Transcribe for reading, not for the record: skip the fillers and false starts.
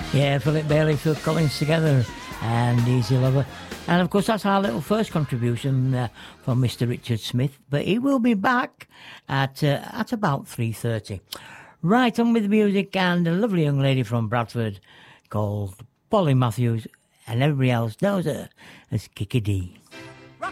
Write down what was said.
Yeah, Philip Bailey, Phil Collins together, and Easy Lover. And of course, that's our little first contribution from Mr. Richard Smith. But he will be back at about 3:30. Right, on with the music, and a lovely young lady from Bradford called Polly Matthews, and everybody else knows her as Kiki D.